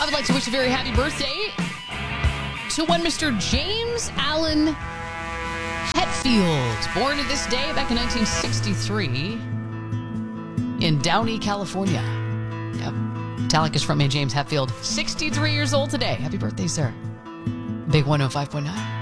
would like to wish a very happy birthday to one Mr. James Allen Hetfield, born this day back in 1963 in Downey, California. Yep. Metallica's frontman James Hetfield, 63 years old today. Happy birthday, sir. Big 105.9.